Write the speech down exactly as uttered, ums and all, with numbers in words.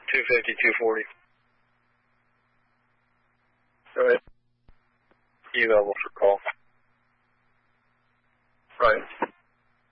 two fifty, two forty. Go ahead. You available for call. Right.